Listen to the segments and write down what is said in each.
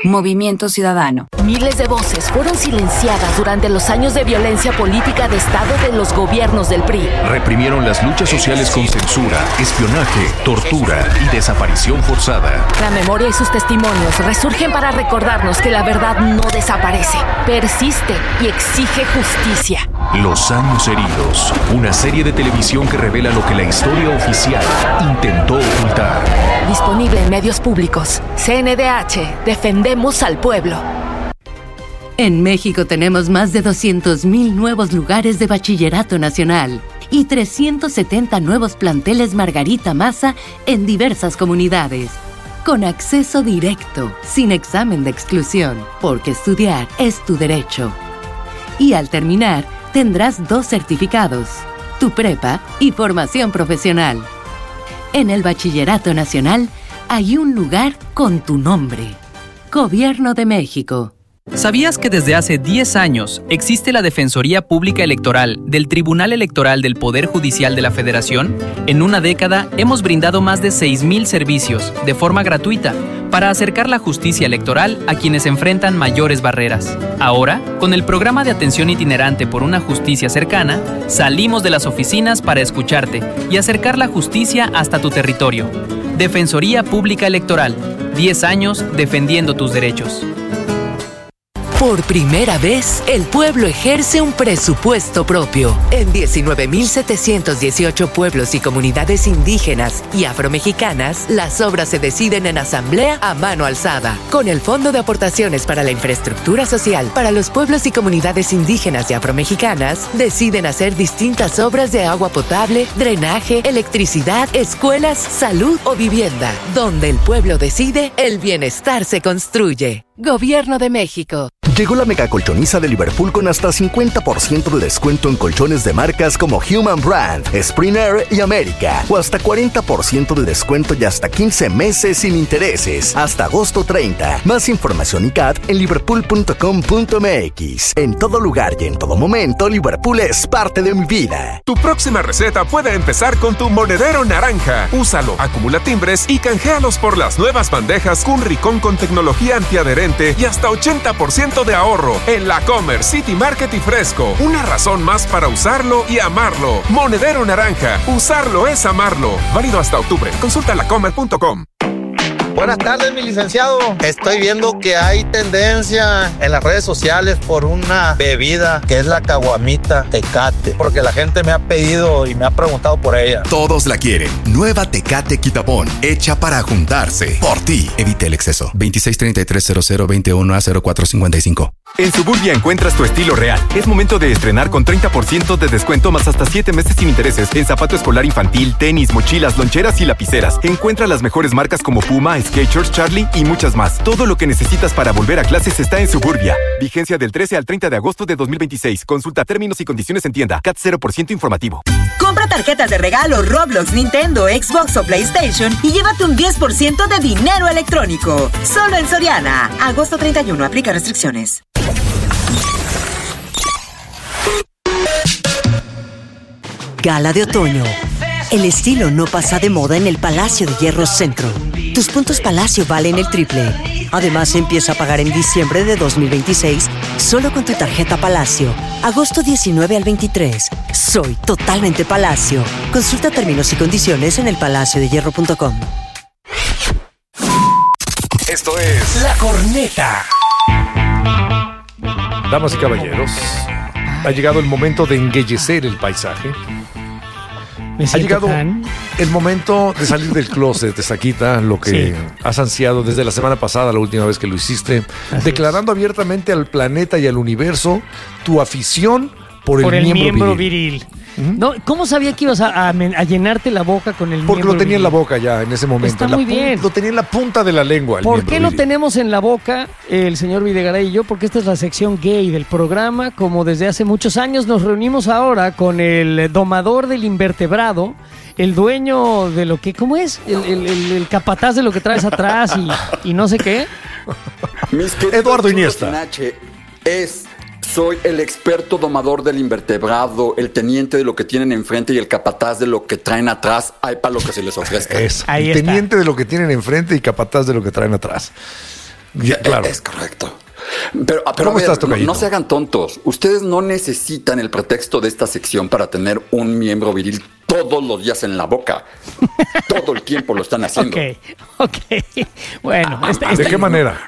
Movimiento Ciudadano. Miles de voces fueron silenciadas durante los años de violencia política de Estado de los gobiernos del PRI. Reprimieron las luchas sociales con censura, espionaje, tortura y desaparición forzada. La memoria y sus testimonios resurgen para recordarnos que la verdad no desaparece, persiste y exige justicia. Los años heridos. Una serie de televisión que revela lo que la historia oficial intentó ocultar. Disponible en medios públicos. CNDH. Defendemos al pueblo. En México tenemos más de 200,000 nuevos lugares de bachillerato nacional y 370 nuevos planteles Margarita Maza en diversas comunidades. Con acceso directo, sin examen de exclusión, porque estudiar es tu derecho. Y al terminar, tendrás 2 certificados, tu prepa y formación profesional. En el Bachillerato Nacional hay un lugar con tu nombre. Gobierno de México. ¿Sabías que desde hace 10 años existe la Defensoría Pública Electoral del Tribunal Electoral del Poder Judicial de la Federación? En una década hemos brindado más de 6,000 servicios de forma gratuita para acercar la justicia electoral a quienes enfrentan mayores barreras. Ahora, con el programa de atención itinerante por una justicia cercana, salimos de las oficinas para escucharte y acercar la justicia hasta tu territorio. Defensoría Pública Electoral. 10 años defendiendo tus derechos. Por primera vez, el pueblo ejerce un presupuesto propio. En 19,718 pueblos y comunidades indígenas y afromexicanas, las obras se deciden en asamblea a mano alzada. Con el Fondo de Aportaciones para la Infraestructura Social para los pueblos y comunidades indígenas y afromexicanas, deciden hacer distintas obras de agua potable, drenaje, electricidad, escuelas, salud o vivienda. Donde el pueblo decide, el bienestar se construye. Gobierno de México. Llegó la mega colchoniza de Liverpool con hasta 50% de descuento en colchones de marcas como Human Brand, Spring Air y América. O hasta 40% de descuento y hasta 15 meses sin intereses. Hasta agosto 30. Más información y CAT en liverpool.com.mx. En todo lugar y en todo momento, Liverpool es parte de mi vida. Tu próxima receta puede empezar con tu monedero naranja. Úsalo, acumula timbres y canjealos por las nuevas bandejas Cunricón con tecnología antiadherente y hasta 80% de ahorro en la Comer, City Market y Fresco. Una razón más para usarlo y amarlo. Monedero naranja. Usarlo es amarlo. Válido hasta octubre. Consulta lacomer.com. Buenas tardes, mi licenciado. Estoy viendo que hay tendencia en las redes sociales por una bebida que es la caguamita Tecate, porque la gente me ha pedido y me ha preguntado por ella. Todos la quieren. Nueva Tecate Quitapón, hecha para juntarse. Por ti. Evite el exceso. 26330021A0455. En Suburbia encuentras tu estilo real. Es momento de estrenar con 30% de descuento más hasta 7 meses sin intereses en zapato escolar infantil, tenis, mochilas, loncheras y lapiceras. Encuentra las mejores marcas como Puma, Skechers, Charlie y muchas más. Todo lo que necesitas para volver a clases está en Suburbia. Vigencia del 13 al 30 de agosto de 2026. Consulta términos y condiciones en tienda. CAT 0% informativo. Compra tarjetas de regalo Roblox, Nintendo, Xbox o PlayStation y llévate un 10% de dinero electrónico. Solo en Soriana. Agosto 31. Aplica restricciones. Gala de otoño. El estilo no pasa de moda en el Palacio de Hierro Centro. Tus puntos Palacio valen el triple. Además, empieza a pagar en diciembre de 2026 solo con tu tarjeta Palacio. Agosto 19 al 23. Soy totalmente Palacio. Consulta términos y condiciones en elpalaciodehierro.com. Esto es La Corneta. Damas y caballeros, ha llegado el momento de embellecer el paisaje. Ha llegado el momento de salir del closet, de Saquita, lo que has ansiado desde la semana pasada, la última vez que lo hiciste, declarando abiertamente al planeta y al universo tu afición por el miembro viril. No, ¿cómo sabía que ibas a llenarte la boca con el miembro? Porque lo tenía en la boca ya en ese momento. Está muy bien. Lo tenía en la punta de la lengua. ¿Por qué lo tenemos en la boca el señor Videgaray y yo? Porque esta es la sección gay del programa. Como desde hace muchos años nos reunimos ahora con el domador del invertebrado, el dueño de lo que, ¿cómo es? El capataz de lo que traes atrás y no sé qué. Eduardo Iniesta. Soy el experto domador del invertebrado, el teniente de lo que tienen enfrente y el capataz de lo que traen atrás. Hay para lo que se les ofrezca. El teniente de lo que tienen enfrente y capataz de lo que traen atrás. Claro. Es correcto. Pero ¿Cómo estás, tocayito? No se hagan tontos. Ustedes no necesitan el pretexto de esta sección para tener un miembro viril todos los días en la boca. Todo el tiempo lo están haciendo. Ok. Bueno. ¿De qué manera?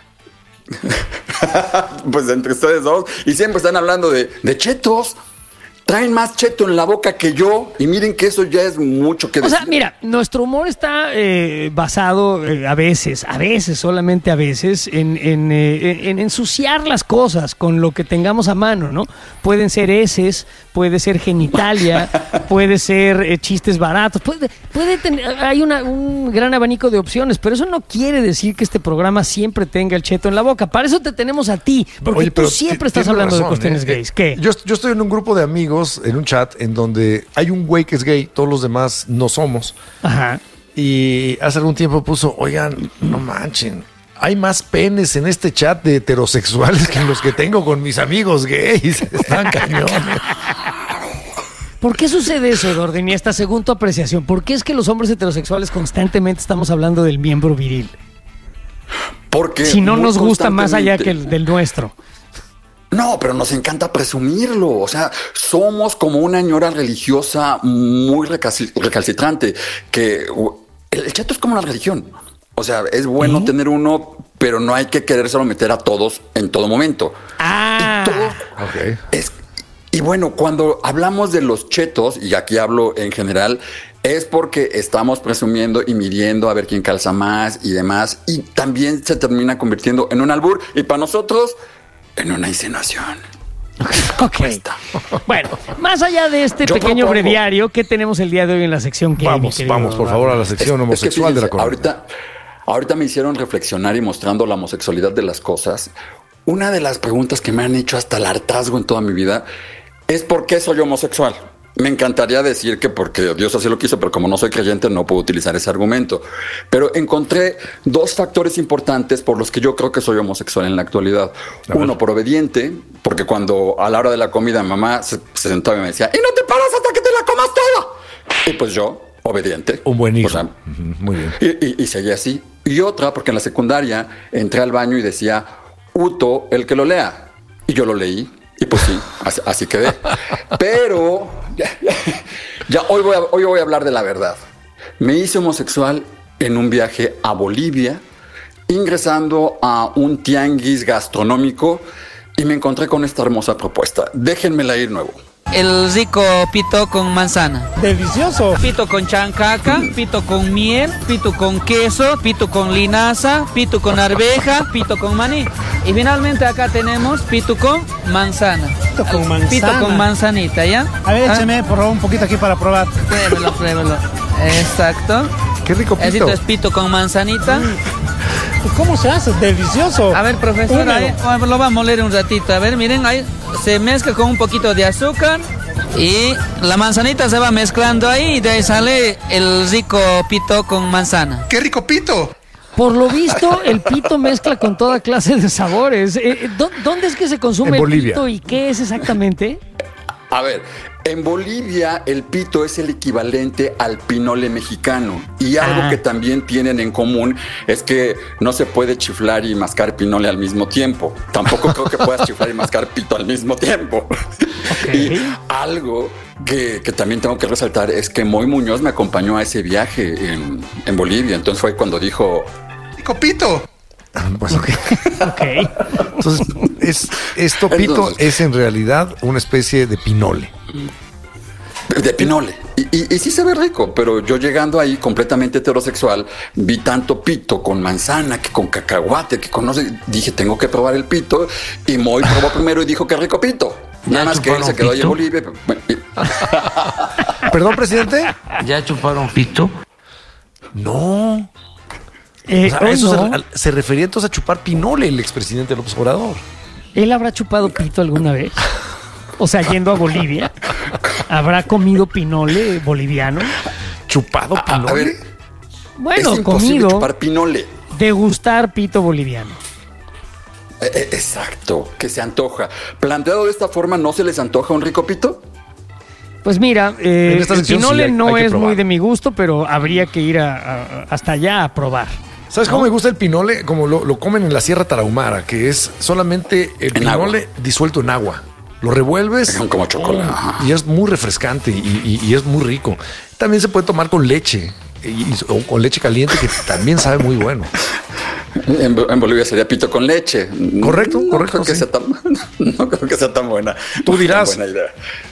Pues entre ustedes dos. Y siempre están hablando de chetos. Traen más cheto en la boca que yo. Y miren que eso ya es mucho que decir. O sea, mira, nuestro humor está basado a veces, solamente a veces, en ensuciar las cosas con lo que tengamos a mano, ¿no? Pueden ser heces, puede ser genitalia, puede ser chistes baratos, puede tener, hay un gran abanico de opciones, pero eso no quiere decir que este programa siempre tenga el cheto en la boca. Para eso te tenemos a ti, porque Oye, tú siempre estás hablando de cuestiones gays. ¿Qué? Yo estoy en un grupo de amigos, en un chat, en donde hay un güey que es gay, todos los demás no somos. Ajá. Y hace algún tiempo puso, oigan, no manchen, hay más penes en este chat de heterosexuales que los que tengo con mis amigos gays. Están cañones. ¿Por qué sucede eso, Dordiniesta, según tu apreciación? ¿Por qué es que los hombres heterosexuales constantemente estamos hablando del miembro viril? Porque si no nos gusta más allá que el del nuestro. No, pero nos encanta presumirlo. O sea, somos como una ñora religiosa muy recalcitrante. Que el cheto es como una religión. O sea, es bueno tener uno, pero no hay que querérselo meter a todos en todo momento. Y bueno, cuando hablamos de los chetos, y aquí hablo en general, es porque estamos presumiendo y midiendo a ver quién calza más y demás. Y también se termina convirtiendo en un albur. Y para nosotros, en una insinuación. Ok. Bueno, más allá de este pequeño breviario, ¿qué tenemos el día de hoy en la sección gay? Vamos, por favor, a la sección homosexual de la comunidad. Ahorita me hicieron reflexionar y mostrando la homosexualidad de las cosas. Una de las preguntas que me han hecho hasta el hartazgo en toda mi vida es ¿por qué soy homosexual? Me encantaría decir que porque Dios así lo quiso, pero como no soy creyente no puedo utilizar ese argumento. Pero encontré dos factores importantes por los que yo creo que soy homosexual en la actualidad. Uno, por obediente, porque cuando a la hora de la comida mamá se sentaba y me decía, y no te paras hasta que te la comas toda. Y pues yo, obediente. Un buen hijo. O sea, muy bien. Y seguía así. Y otra, porque en la secundaria entré al baño y decía, Uto, el que lo lea. Y yo lo leí. Y pues sí, así quedé. Pero ya hoy voy a hablar de la verdad. Me hice homosexual en un viaje a Bolivia, ingresando a un tianguis gastronómico y me encontré con esta hermosa propuesta. Déjenmela ir nuevo. El rico pito con manzana. Delicioso. Pito con chancaca, pito con miel, pito con queso, pito con linaza, pito con arveja, pito con maní. Y finalmente acá tenemos pito con manzana. Pito con manzana. Pito con manzanita, ¿ya? A ver, écheme por favor un poquito aquí para probar. Pruébelo. Exacto. Qué rico pito. Esto es pito con manzanita. ¿Cómo se hace? Delicioso. A ver, profesor, ahí, lo vamos a moler un ratito. A ver, miren, ahí se mezcla con un poquito de azúcar y la manzanita se va mezclando ahí y de ahí sale el rico pito con manzana. ¡Qué rico pito! Por lo visto, el pito mezcla con toda clase de sabores. ¿Dónde es que se consume el pito y qué es exactamente? A ver, en Bolivia el pito es el equivalente al pinole mexicano y algo que también tienen en común es que no se puede chiflar y mascar pinole al mismo tiempo. Tampoco creo que puedas chiflar y mascar pito al mismo tiempo. Y algo que también tengo que resaltar es que Moy Muñoz me acompañó a ese viaje en Bolivia. Entonces fue cuando dijo... ¡Pito! Pues, Entonces, pito es en realidad una especie de pinole. De pinole. Y sí se ve rico, pero yo llegando ahí completamente heterosexual, vi tanto pito con manzana, que con cacahuate, que con no sé, dije, tengo que probar el pito. Y Moy probó primero y dijo que rico pito. Nada más que él se quedó ahí en Bolivia. ¿Perdón, presidente? ¿Ya chuparon pito? No. Eso se refería entonces a chupar pinole el expresidente López Obrador. ¿Él habrá chupado pito alguna vez? O sea, yendo a Bolivia, ¿habrá comido pinole boliviano? ¿Chupado pinole? A ver, bueno, es imposible comido. Chupar pinole. Degustar pito boliviano. Exacto, que se antoja. Planteado de esta forma, ¿no se les antoja un rico pito? Pues mira, el pinole sí, no hay es probar. muy de mi gusto, pero habría que ir hasta allá a probar. ¿Sabes cómo me gusta el pinole? Como lo comen en la Sierra Tarahumara, que es solamente el pinole disuelto en agua. Lo revuelves como chocolate y es muy refrescante y es muy rico. También se puede tomar con leche o con leche caliente, que también sabe muy bueno. En Bolivia sería pito con leche. Correcto. No creo que sea tan buena. Tú dirás. Buena idea.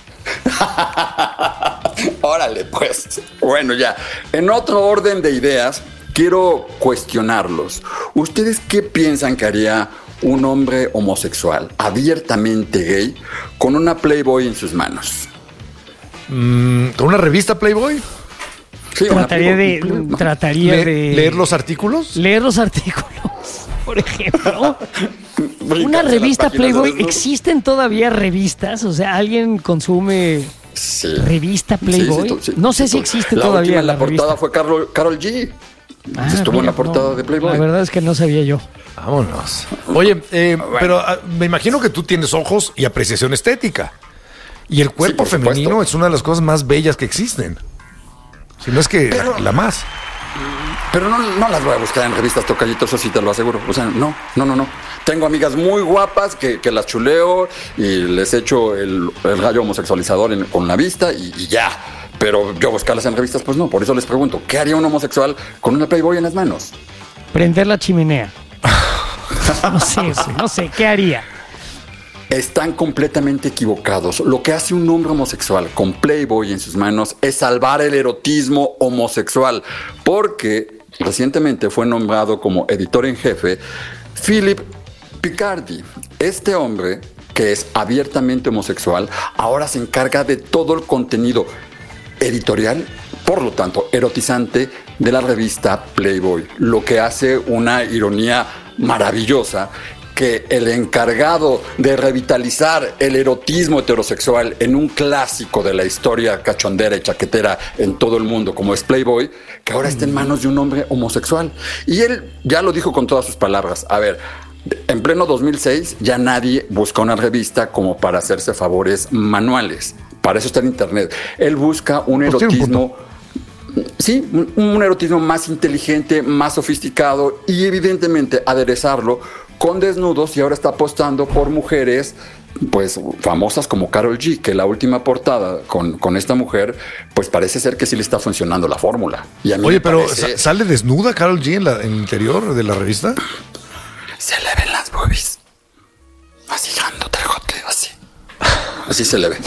Órale, pues. Bueno, ya. En otro orden de ideas, quiero cuestionarlos. ¿Ustedes qué piensan que haría un hombre homosexual, abiertamente gay, con una Playboy en sus manos? ¿Con una revista Playboy? Sí, trataría de leer los artículos. Leer los artículos, por ejemplo. Una revista Playboy. ¿Existen todavía revistas? O sea, ¿alguien consume revista Playboy? No sé si existe todavía. La portada fue Karol G. Estuvo en la portada de Playboy. La verdad es que no sabía yo. Vámonos. Oye, pero me imagino que tú tienes ojos y apreciación estética. Y el cuerpo femenino es una de las cosas más bellas que existen. Si no es que la más. Pero no las voy a buscar en revistas, tocallito, eso sí te lo aseguro. O sea, no. Tengo amigas muy guapas que las chuleo y les echo el rayo homosexualizador con la vista y ya. Pero yo buscarlas en revistas, pues no. Por eso les pregunto, ¿qué haría un homosexual con una Playboy en las manos? Prender la chimenea. No sé, ¿qué haría? Están completamente equivocados. Lo que hace un hombre homosexual con Playboy en sus manos es salvar el erotismo homosexual, porque recientemente fue nombrado como editor en jefe Philip Picardi. Este hombre, que es abiertamente homosexual, ahora se encarga de todo el contenido editorial, por lo tanto erotizante, de la revista Playboy, lo que hace una ironía maravillosa, que el encargado de revitalizar el erotismo heterosexual en un clásico de la historia cachondera y chaquetera en todo el mundo, como es Playboy, que ahora está en manos de un hombre homosexual. Y él ya lo dijo con todas sus palabras. A ver, en pleno 2006 ya nadie busca una revista como para hacerse favores manuales. Para eso está en internet. Él busca un erotismo... Sí, un erotismo más inteligente, más sofisticado y evidentemente aderezarlo con desnudos, y ahora está apostando por mujeres pues famosas como Karol G, que la última portada con esta mujer pues parece ser que sí le está funcionando la fórmula. Y a mí pero ¿sale desnuda Karol G en el interior de la revista? Se le ven las boobies. Así girándote el jote, así. Así se le ve.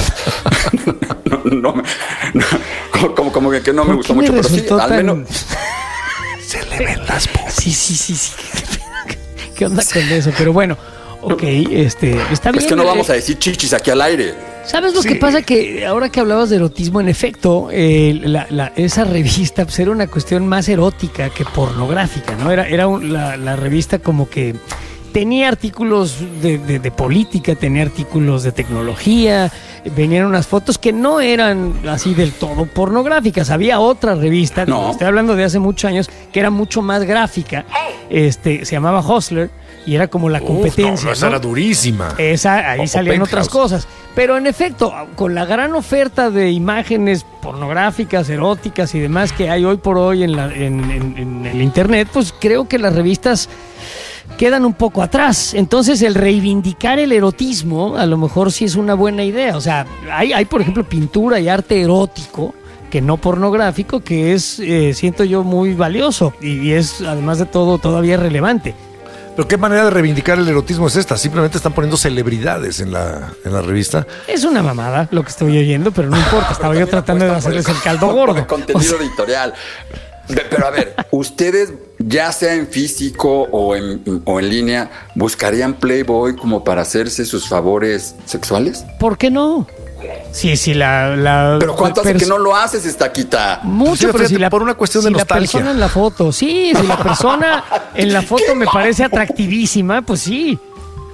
Como que no me gustó mucho, pero sí, al menos se le ven las boobies. Sí. ¿Qué onda con eso? Pero bueno, ok, está bien. Es que no vamos a decir chichis aquí al aire. ¿Sabes lo que pasa? Que ahora que hablabas de erotismo, en efecto, esa revista pues, era una cuestión más erótica que pornográfica, ¿no? Era la revista como que tenía artículos de política, tenía artículos de tecnología, venían unas fotos que no eran así del todo pornográficas. Había otra revista, estoy hablando de hace muchos años, que era mucho más gráfica, se llamaba Hustler, y era como la competencia. Esa era durísima. Ahí salían otras cosas. Pero en efecto, con la gran oferta de imágenes pornográficas, eróticas y demás que hay hoy por hoy en el internet, pues creo que las revistas quedan un poco atrás. Entonces el reivindicar el erotismo a lo mejor sí es una buena idea. O sea, hay por ejemplo pintura y arte erótico, que no pornográfico, que es, siento yo, muy valioso y es además de todo todavía relevante. ¿Pero qué manera de reivindicar el erotismo es esta? Simplemente están poniendo celebridades en la revista. Es una mamada lo que estoy oyendo, pero no importa. Estaba yo tratando de hacerles el caldo gordo. Contenido editorial. Pero a ver, ¿ustedes, ya sea en físico o en línea, buscarían Playboy como para hacerse sus favores sexuales? ¿Por qué no? Sí, Pero ¿cuánto hace que no lo haces, Estaquita? Mucho, pero si por una cuestión de nostalgia. La persona en la foto, sí, si la persona en la foto me parece atractivísima, pues sí.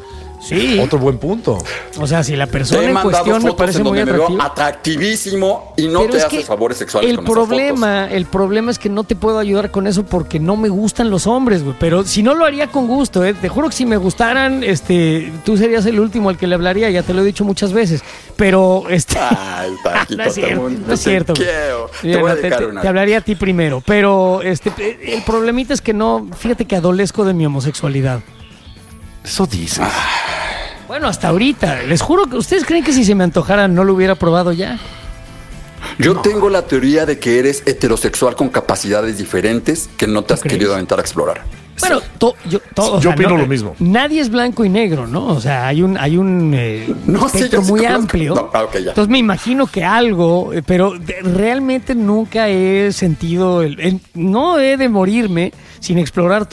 Sí. Otro buen punto. O sea, si la persona Te he en mandado cuestión me fotos parece en muy donde me veo atractiva. atractivísimo y no Pero te es haces que favores sexuales el con esas fotos. El problema es que no te puedo ayudar con eso porque no me gustan los hombres, güey. Pero si no lo haría con gusto, Te juro que si me gustaran, tú serías el último al que le hablaría, ya te lo he dicho muchas veces. Pero Ay, Taquito, no es cierto, no es cierto. Te Mira, voy a te dedicar una. hablaría a ti primero, pero el problemita es que no, fíjate que adolezco de mi homosexualidad. Eso dices. Bueno, hasta ahorita, les juro que ustedes creen que si se me antojara no lo hubiera probado ya. Yo tengo la teoría de que eres heterosexual con capacidades diferentes que no te has querido aventar a explorar. Bueno, yo opino lo mismo. Nadie es blanco y negro, ¿no? O sea, hay un espectro muy amplio. Entonces me imagino que algo, pero realmente nunca he sentido no he de morirme sin explorar